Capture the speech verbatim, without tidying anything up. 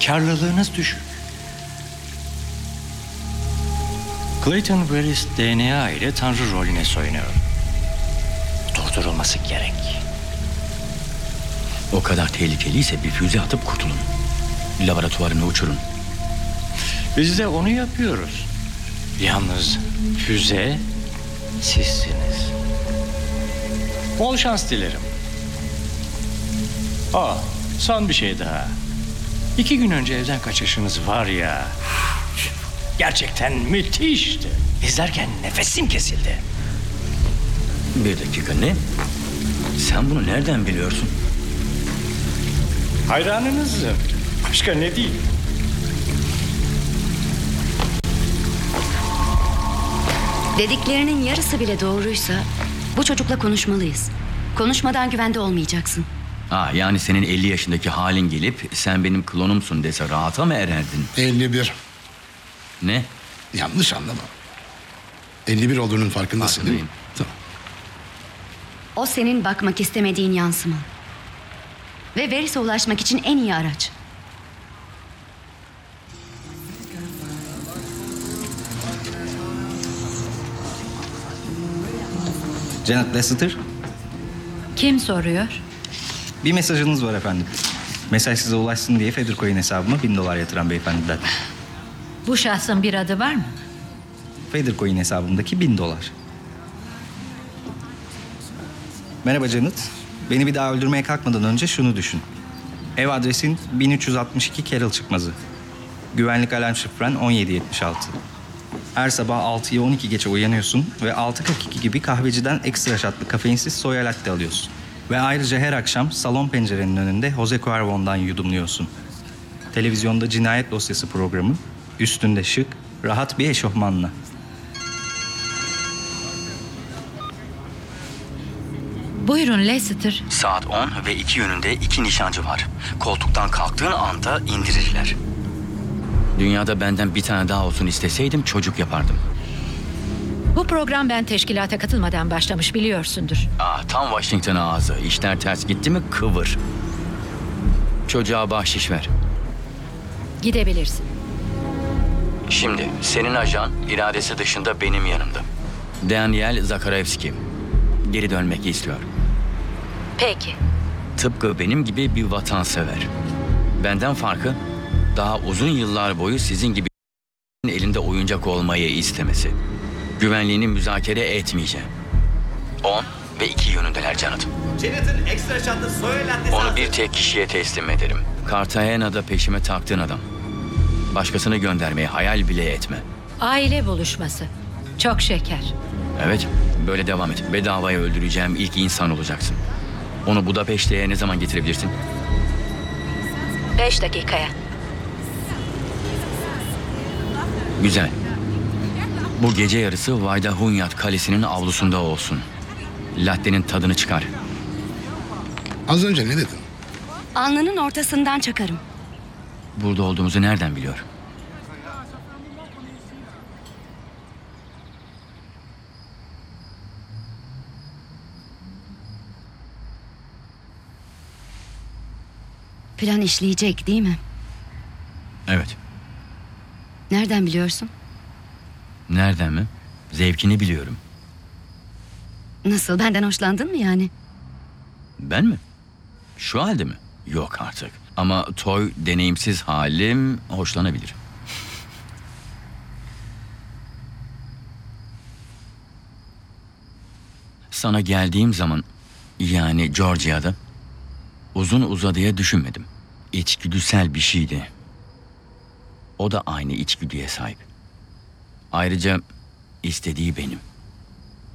Karlılığınız düşük. Clayton Veris D N A ile Tanrı rolüne soyunuyor. Durdurulması gerek. O kadar tehlikeliyse bir füze atıp kurtulun. Laboratuvarını uçurun. Biz de onu yapıyoruz. Yalnız füze sizsiniz. Bol şans dilerim. Aa, son bir şey daha. İki gün önce evden kaçışınız var ya... gerçekten müthişti. İzlerken nefesim kesildi. Bir dakika, ne? Sen bunu nereden biliyorsun? Hayranınızım. Başka ne diyeyim? Dediklerinin yarısı bile doğruysa bu çocukla konuşmalıyız. Konuşmadan güvende olmayacaksın. Ha, yani senin elli yaşındaki halin gelip sen benim klonumsun dese rahata mı ererdin? elli bir. Ne? Yanlış anlama. elli bir olduğunun farkındasın değil mi? Farkındayım. Tamam. O senin bakmak istemediğin yansıman. Ve Veris'e ulaşmak için en iyi araç. Janet Lasseter, Kim soruyor? bir mesajınız var efendim. Mesaj size ulaşsın diye Feathercoin hesabıma bin dolar yatıran beyefendiden. Bu şahsın bir adı var mı? Feathercoin hesabımdaki bin dolar. Merhaba Janet. Beni bir daha öldürmeye kalkmadan önce şunu düşün. Ev adresin bin üç yüz altmış iki Carroll çıkmazı. Güvenlik alarm şifren on yedi yetmiş altı. Her sabah altıya on iki geçe uyanıyorsun ve altı kırk iki gibi kahveciden ekstra şatlı kafeinsiz soya latte alıyorsun. Ve ayrıca her akşam salon pencerenin önünde Jose Cuervo'ndan yudumluyorsun. Televizyonda cinayet dosyası programı, üstünde şık, rahat bir eşofmanla. Buyurun Lasseter. Saat on ve iki yönünde iki nişancı var. Koltuktan kalktığın anda indirirler. Dünyada benden bir tane daha olsun isteseydim çocuk yapardım. Bu program ben teşkilata katılmadan başlamış, biliyorsundur. Ah, tam Washington ağzı. İşler ters gitti mi kıvır. Çocuğa bahşiş ver. Gidebilirsin. Şimdi senin ajan iradesi dışında benim yanımda. Daniel Zakharevski. Geri dönmek istiyor. Peki. Tıpkı benim gibi bir vatansever. Benden farkı daha uzun yıllar boyu sizin gibi elinde oyuncak olmayı istemesi. Güvenliğini müzakere etmeyeceğim. On ve iki yönündeler Janet. Janet'ın ekstra şatlı soya lattesi Onu hazır. bir tek kişiye teslim ederim. Cartagena'da peşime taktığın adam. Başkasını göndermeyi hayal bile etme. Aile buluşması. Çok şeker. Evet, böyle devam et. Bedavaya öldüreceğim ilk insan olacaksın. Onu Budapeşte'ye ne zaman getirebilirsin? Beş dakikaya. Güzel. Bu gece yarısı Vayda Hunyad Kalesi'nin avlusunda olsun. Latte'nin tadını çıkar. Az önce ne dedin? Alnının ortasından çakarım. Burada olduğumuzu nereden biliyor? Plan işleyecek değil mi? Evet. Nereden biliyorsun? Nereden mi? Zevkini biliyorum. Nasıl, benden hoşlandın mı yani? Ben mi? Şu halde mi? Yok artık. Ama toy deneyimsiz halim hoşlanabilir. Sana geldiğim zaman, yani Georgia'da, uzun uzadıya düşünmedim. İçgüdüsel bir şeydi. O da aynı içgüdüye sahip. Ayrıca istediği benim.